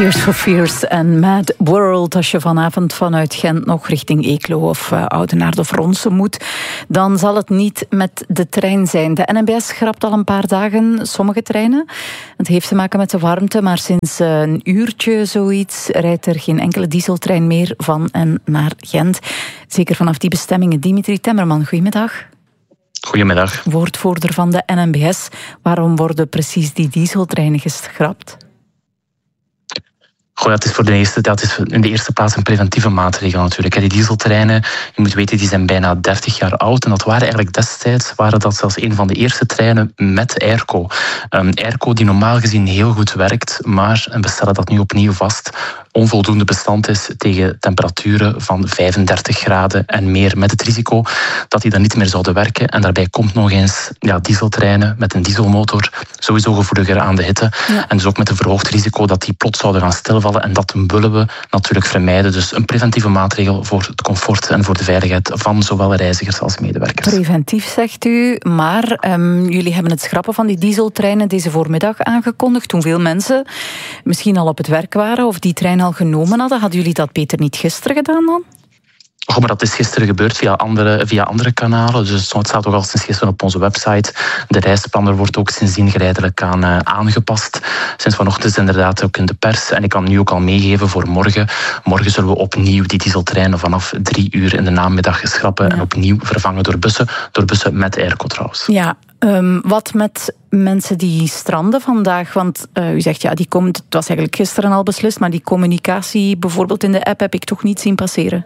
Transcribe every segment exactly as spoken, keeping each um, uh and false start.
Tears for Fears en Mad World. Als je vanavond vanuit Gent nog richting Eeklo of uh, Oudenaarde of Ronsen moet, dan zal het niet met de trein zijn. De N M B S schrapt al een paar dagen sommige treinen. Het heeft te maken met de warmte, maar sinds uh, een uurtje zoiets rijdt er geen enkele dieseltrein meer van en naar Gent. Zeker vanaf die bestemmingen. Dimitri Temmerman, goedemiddag. Goedemiddag. Woordvoerder van de N M B S. Waarom worden precies die dieseltreinen geschrapt? Goh, dat is voor de eerste, dat is in de eerste plaats een preventieve maatregel natuurlijk. Die dieseltreinen, je moet weten, die zijn bijna dertig jaar oud. En dat waren eigenlijk destijds, waren dat zelfs een van de eerste treinen met airco. Um, airco die normaal gezien heel goed werkt, maar, en we stellen dat nu opnieuw vast, onvoldoende bestand is tegen temperaturen van vijfendertig graden en meer, met het risico dat die dan niet meer zouden werken. En daarbij komt nog eens ja, dieseltreinen met een dieselmotor sowieso gevoeliger aan de hitte. Ja. En dus ook met een verhoogd risico dat die plots zouden gaan stilvallen. En dat willen we natuurlijk vermijden. Dus een preventieve maatregel voor het comfort en voor de veiligheid van zowel reizigers als medewerkers. Preventief, zegt u, maar um, jullie hebben het schrappen van die dieseltreinen deze voormiddag aangekondigd. Toen veel mensen misschien al op het werk waren of die trein al genomen hadden. Hadden jullie dat beter niet gisteren gedaan dan? Oh, maar dat is gisteren gebeurd via andere, via andere kanalen. Dus het staat ook al sinds gisteren op onze website. De reisplanner wordt ook sindsdien geleidelijk aan uh, aangepast. Sinds vanochtend is het inderdaad ook in de pers. En ik kan nu ook al meegeven voor morgen. Morgen zullen we opnieuw die dieseltreinen vanaf drie uur in de namiddag schrappen. Ja. En opnieuw vervangen door bussen. Door bussen met airco trouwens. Ja, um, wat met mensen die stranden vandaag? Want uh, u zegt, ja, die komen, het was eigenlijk gisteren al beslist, maar die communicatie bijvoorbeeld in de app heb ik toch niet zien passeren.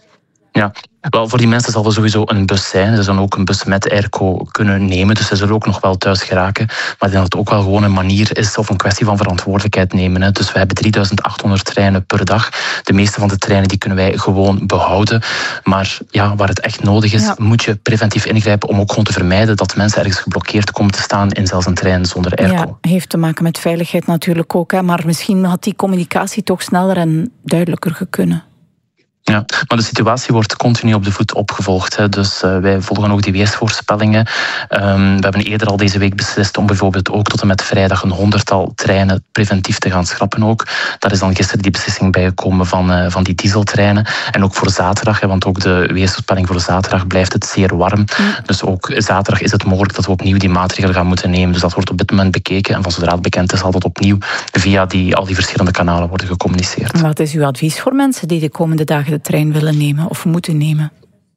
Ja, wel, voor die mensen zal er sowieso een bus zijn. Ze zullen ook een bus met airco kunnen nemen, dus ze zullen ook nog wel thuis geraken. Maar ik denk dat het ook wel gewoon een manier is, of een kwestie van verantwoordelijkheid nemen. Hè. Dus we hebben drieduizend achthonderd treinen per dag. De meeste van de treinen die kunnen wij gewoon behouden. Maar ja, waar het echt nodig is, ja. moet je preventief ingrijpen om ook gewoon te vermijden dat mensen ergens geblokkeerd komen te staan in zelfs een trein zonder airco. Ja, heeft te maken met veiligheid natuurlijk ook. Hè. Maar misschien had die communicatie toch sneller en duidelijker gekunnen. Ja, maar de situatie wordt continu op de voet opgevolgd. Hè. Dus uh, wij volgen ook die weersvoorspellingen. Um, we hebben eerder al deze week beslist om bijvoorbeeld ook tot en met vrijdag een honderdtal treinen preventief te gaan schrappen ook. Daar is dan gisteren die beslissing bijgekomen van, uh, van die dieseltreinen. En ook voor zaterdag, hè, want ook de weersvoorspelling voor zaterdag blijft het zeer warm. Mm. Dus ook zaterdag is het mogelijk dat we opnieuw die maatregelen gaan moeten nemen. Dus dat wordt op dit moment bekeken. En van zodra het bekend is, zal dat opnieuw via die, al die verschillende kanalen worden gecommuniceerd. Wat is uw advies voor mensen die de komende dagen de trein willen nemen of moeten nemen?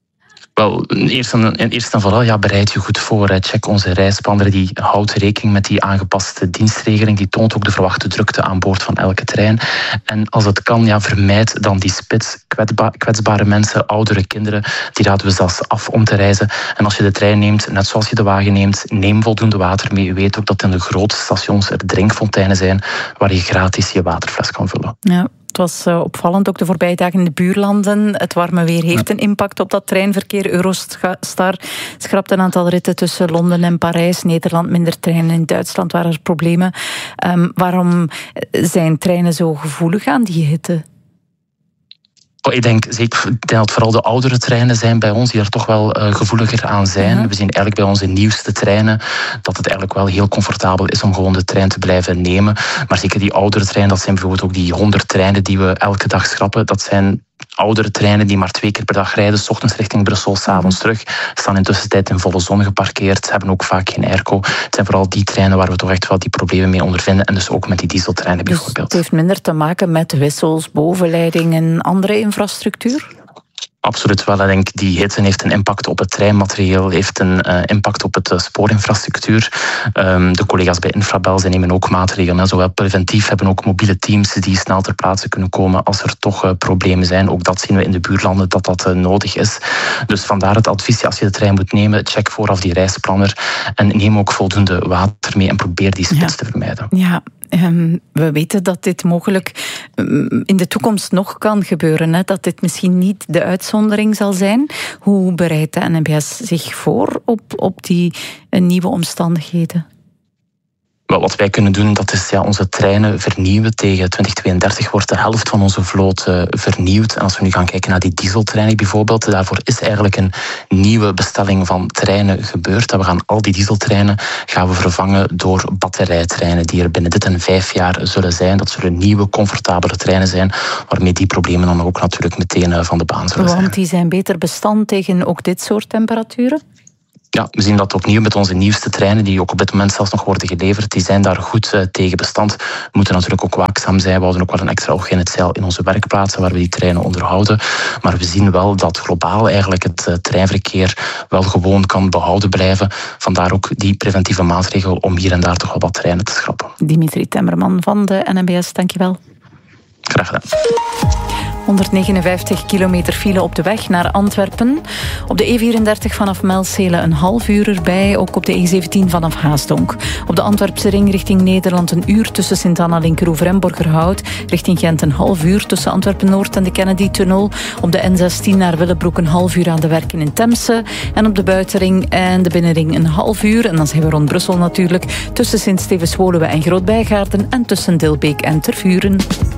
Wel, eerst en, eerst en vooral, ja, bereid je goed voor. Check onze reisplanner, die houdt rekening met die aangepaste dienstregeling. Die toont ook de verwachte drukte aan boord van elke trein. En als het kan, ja, vermijd dan die spits. Kwetsba- kwetsbare mensen, oudere kinderen, die raden we zelfs af om te reizen. En als je de trein neemt, net zoals je de wagen neemt, neem voldoende water mee. Je weet ook dat in de grote stations er drinkfonteinen zijn waar je gratis je waterfles kan vullen. Ja. Het was uh, opvallend, ook de voorbije dagen in de buurlanden. Het warme weer heeft een impact op dat treinverkeer. Eurostar schrapt een aantal ritten tussen Londen en Parijs. Nederland minder treinen. In Duitsland waren er problemen. Um, waarom zijn treinen zo gevoelig aan die hitte? Oh, ik denk zeker ik denk dat vooral de oudere treinen zijn bij ons die er toch wel uh, gevoeliger aan zijn. Uh-huh. We zien eigenlijk bij onze nieuwste treinen dat het eigenlijk wel heel comfortabel is om gewoon de trein te blijven nemen. Maar zeker die oudere treinen, dat zijn bijvoorbeeld ook die honderd treinen die we elke dag schrappen. Dat zijn oudere treinen die maar twee keer per dag rijden, 's ochtends richting Brussel, 's avonds terug, staan in tussentijd in volle zon geparkeerd, hebben ook vaak geen airco. Het zijn vooral die treinen waar we toch echt wel die problemen mee ondervinden en dus ook met die dieseltreinen bijvoorbeeld. Dus het heeft minder te maken met wissels, bovenleiding en andere infrastructuur? Absoluut wel. Ik denk die hitte heeft een impact op het treinmaterieel, heeft een uh, impact op het uh, spoorinfrastructuur. Um, de collega's bij Infrabel zij nemen ook maatregelen. Hè. Zowel preventief hebben ook mobiele teams die snel ter plaatse kunnen komen als er toch uh, problemen zijn. Ook dat zien we in de buurlanden dat dat uh, nodig is. Dus vandaar het advies, als je de trein moet nemen, check vooraf die reisplanner en neem ook voldoende water mee en probeer die spits ja. te vermijden. Ja. Um, we weten dat dit mogelijk um, in de toekomst nog kan gebeuren. Hè? Dat dit misschien niet de uitzondering zal zijn. Hoe bereidt de N M B S zich voor op, op die uh, nieuwe omstandigheden? Wat wij kunnen doen, dat is ja, onze treinen vernieuwen. Tegen twintig tweeëndertig wordt de helft van onze vloot uh, vernieuwd. En als we nu gaan kijken naar die dieseltreinen bijvoorbeeld, daarvoor is eigenlijk een nieuwe bestelling van treinen gebeurd. En we gaan al die dieseltreinen gaan we vervangen door batterijtreinen die er binnen dit en vijf jaar zullen zijn. Dat zullen nieuwe, comfortabele treinen zijn, waarmee die problemen dan ook natuurlijk meteen uh, van de baan zullen zijn. Want die zijn beter bestand tegen ook dit soort temperaturen? Ja, we zien dat opnieuw met onze nieuwste treinen, die ook op dit moment zelfs nog worden geleverd, die zijn daar goed uh, tegen bestand. We moeten natuurlijk ook waakzaam zijn. We houden ook wel een extra oog in het zeil in onze werkplaatsen waar we die treinen onderhouden. Maar we zien wel dat globaal eigenlijk het uh, treinverkeer wel gewoon kan behouden blijven. Vandaar ook die preventieve maatregel om hier en daar toch wel wat treinen te schrappen. Dimitri Temmerman van de N M B S, dankjewel. Graag gedaan. honderdnegenenvijftig kilometer file op de weg naar Antwerpen. Op de E vierendertig vanaf Melzele een half uur erbij. Ook op de E zeventien vanaf Haasdonk. Op de Antwerpse ring richting Nederland een uur tussen Sint-Anna-Linkeroever en Borgerhout. Richting Gent een half uur tussen Antwerpen-Noord en de Kennedy-tunnel. Op de N zestien naar Willebroek een half uur aan de werken in Temse. En op de buitenring en de binnenring een half uur. En dan zijn we rond Brussel natuurlijk. Tussen Sint-Stevens-Woluwe en Groot-Bijgaarden. En tussen Dilbeek en Tervuren.